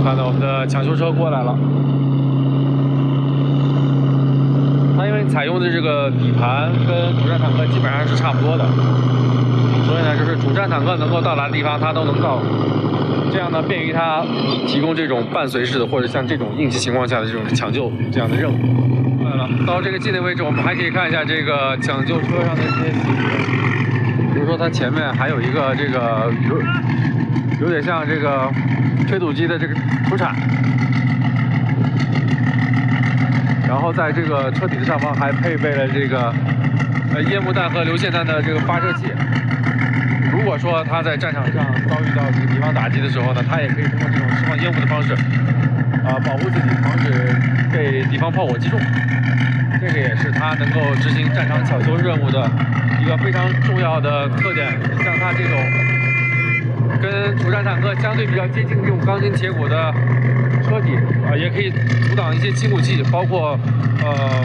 看到我们的抢修车过来了。它因为采用的这个底盘跟主战坦克基本上是差不多的，所以呢，就是主战坦克能够到达的地方，它都能到。这样呢，便于它提供这种伴随式的或者像这种应急情况下的这种抢救这样的任务。来了，到这个近的位置，我们还可以看一下这个抢救车上的一些细节，比如说它前面还有一个这个有点像这个推土机的这个土铲，然后在这个车体的上方还配备了这个烟幕弹和流线弹的这个发射器。如果说他在战场上遭遇到这个敌方打击的时候呢，他也可以通过这种释放烟雾的方式，保护自己，防止被敌方炮火击中。这个也是他能够执行战场抢修任务的一个非常重要的特点。像他这种跟主战坦克相对比较接近这种钢筋铁骨的车体，也可以阻挡一些轻武器，包括